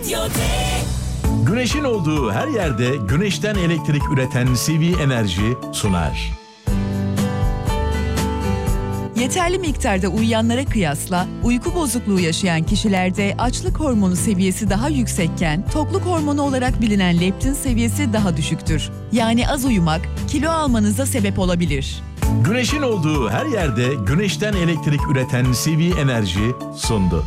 Güneşin olduğu her yerde güneşten elektrik üreten CV Enerji sunar. Yeterli miktarda uyuyanlara kıyasla uyku bozukluğu yaşayan kişilerde açlık hormonu seviyesi daha yüksekken tokluk hormonu olarak bilinen leptin seviyesi daha düşüktür. Yani az uyumak kilo almanıza sebep olabilir. Güneşin olduğu her yerde güneşten elektrik üreten CV Enerji sundu.